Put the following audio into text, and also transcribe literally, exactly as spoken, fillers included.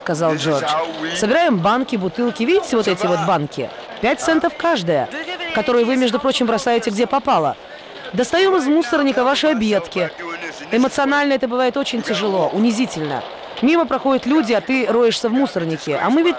сказал Джордж. Собираем банки, бутылки. Видите вот эти вот банки? Пять центов каждая, которые вы, между прочим, бросаете где попало. Достаем из мусорника ваши объедки. Эмоционально это бывает очень тяжело, унизительно. Мимо проходят люди, а ты роешься в мусорнике. А мы ведь